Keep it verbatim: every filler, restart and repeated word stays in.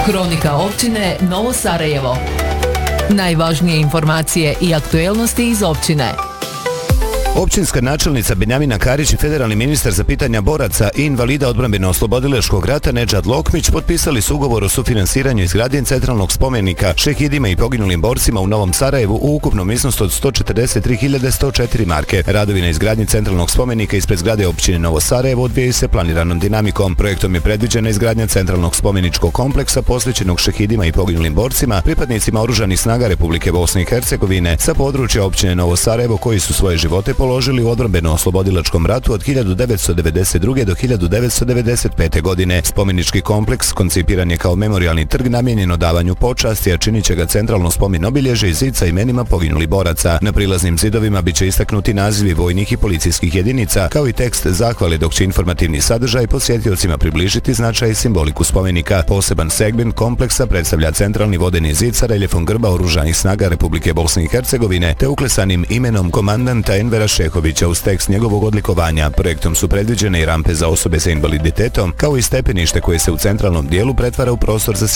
Kronika općine Novo Sarajevo. Najvažnije informacije i aktuelnosti iz općine. Općinska načelnica Benjamina Karić i federalni ministar za pitanja boraca i invalida odbrambeno-oslobodilačkog rata Nedžad Lokmić potpisali su ugovor o sufinansiranju izgradnje centralnog spomenika šehidima i poginulim borcima u Novom Sarajevu u ukupnom iznosu od sto četrdeset tri hiljade sto četiri marke. Radovi na izgradnji centralnog spomenika ispred zgrade općine Novo Sarajevo odvijaju se planiranom dinamikom. Projektom je predviđena izgradnja centralnog spomeničkog kompleksa posvećenog šehidima i poginulim borcima, pripadnicima oružanih snaga Republike Bosne i Hercegovine sa područja općine Novo Sarajevo koji su svoje živote položili u odbrambeno-oslobodilačkom ratu od hiljadu devetsto devedeset druge do hiljadu devetsto devedeset pete. godine. Spomenički kompleks koncipiran je kao memorijalni trg namijenjen odavanju počasti, a činit će ga centralno spomen obilježje i zid sa imenima poginulih boraca. Na prilaznim zidovima biće istaknuti nazivi vojnih i policijskih jedinica, kao i tekst zahvale, dok će informativni sadržaj posjetiocima približiti značaj i simboliku spomenika. Poseban segment kompleksa predstavlja centralni vodeni zid sa reljefom grba oružanih snaga Republike Bosne i Hercegovine te uklesanim imenom komandanta Envera Šehovića uz tekst njegovog odlikovanja. Projektom su predviđene i rampe za osobe sa invaliditetom, kao i stepenište koje se u centralnom dijelu pretvara u prostor za